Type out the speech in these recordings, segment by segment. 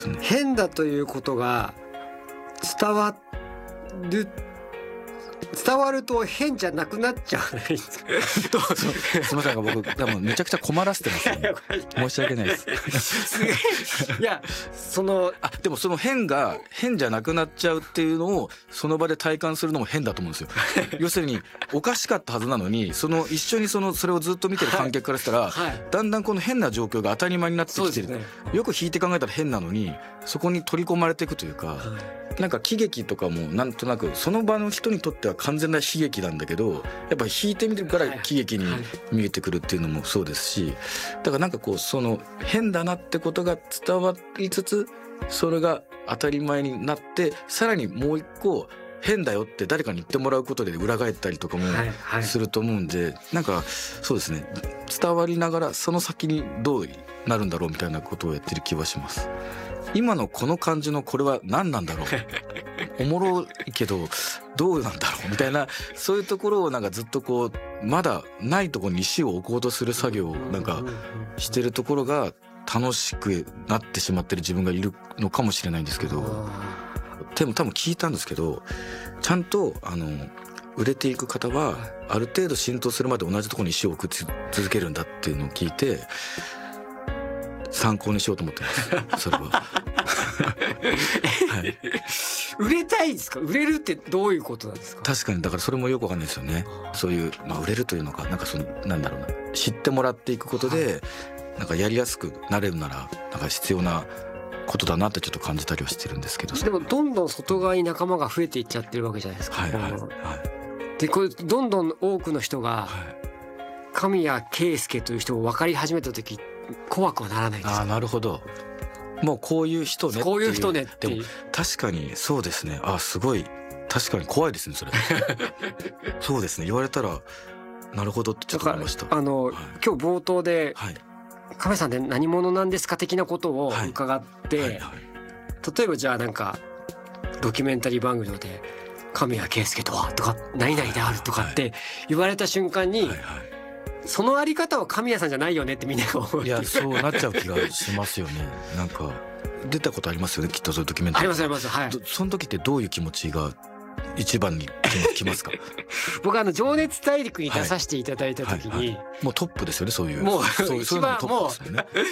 変だということが伝わると変じゃなくなっちゃわないですかすみません、僕多分めちゃくちゃ困らせてますね申し訳ないですいやでもその変が変じゃなくなっちゃうっていうのをその場で体感するのも変だと思うんですよ要するにおかしかったはずなのに一緒にそれをずっと見てる観客からしたら、だんだんこの変な状況が当たり前になってきてる、よく引いて考えたら変なのにそこに取り込まれていくというか、なんか喜劇とかもなんとなくその場の人にとっては完全な悲劇なんだけど、やっぱ引いてみてるから喜劇に見えてくるっていうのもそうですし、だからなんかその変だなってことが伝わりつつそれが当たり前になって、さらにもう一個変だよって誰かに言ってもらうことで裏返ったりとかもすると思うんで、なんかそうですね、伝わりながらその先にどうなるんだろうみたいなことをやってる気はします。今のこの感じのこれは何なんだろうおもろいけどどうなんだろうみたいな、そういうところをなんかずっとまだないところに石を置こうとする作業をなんかしてるところが楽しくなってしまってる自分がいるのかもしれないんですけど、でも多分聞いたんですけど、ちゃんと売れていく方はある程度浸透するまで同じところに石を置き続けるんだっていうのを聞いて参考にしようと思ってますそれははい、 売れたいですか？売れるってどういうことなんですか？ 確かに、だからそれもよくわかんないですよね。そういう、売れるというのか、なんかなんだろうな、知ってもらっていくことでなんかやりやすくなれるならなんか必要なことだなってちょっと感じたりはしてるんですけど、 でもどんどん外側に仲間が増えていっちゃってるわけじゃないですか。でこれどんどん多くの人が神谷圭介という人を分かり始めた時怖くはならないですか？ なるほど、もうこういう人ねっていう、 こういう人ねっていう。 でも確かにそうですね。すごい確かに怖いですねそれそうですね、言われたらなるほどってちょっと思いました。 今日冒頭で、亀さんって何者なんですか的なことを伺って、例えばじゃあなんかドキュメンタリー番組で神谷圭介とはとか何々であるとかって言われた瞬間に、そのあり方は神谷さんじゃないよねってみんなが思う。 いや、そうなっちゃう気がしますよねなんか出たことありますよね、きっとそういうドキュメンタリー。 ありますあります、はい。 その時ってどういう気持ちが一番にきますか？ 僕情熱大陸に出させていただいた時に、 もうトップですよね、そういうもう一番もう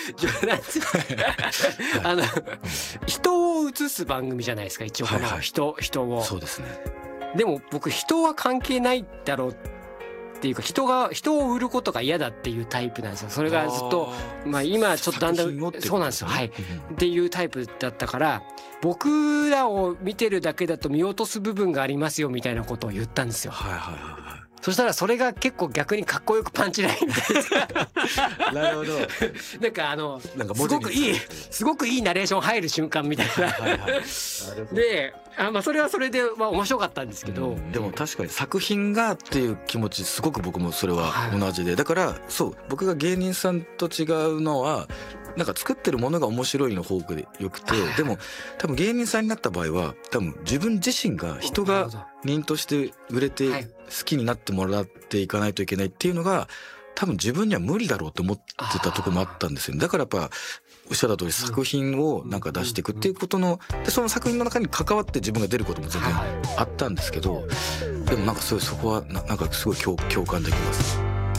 人を映す番組じゃないですか一応、人を。そうですね。でも僕人は関係ないだろうっていうか、人を売ることが嫌だっていうタイプなんですよ。それがずっと今ちょっとだんだんそうなんですよ、っていうタイプだったから、僕らを見てるだけだと見落とす部分がありますよみたいなことを言ったんですよ。そしたらそれが結構逆にかっこよくパンチラインでなるほどなんかすごくいいナレーション入る瞬間みたいなでそれはそれで面白かったんですけど、 でも確かに作品がっていう気持ちすごく僕もそれは同じで、だから僕が芸人さんと違うのはなんか作ってるものが面白いの方がよくて、でも多分芸人さんになった場合は多分自分自身が人が人として売れて好きになってもらっていかないといけないっていうのが多分自分には無理だろうと思ってたところもあったんですよね。だからやっぱおっしゃった通り作品をなんか出していくっていうことので、その作品の中に関わって自分が出ることも全然あったんですけど、でもなんかそこはなんかすごい共感できます。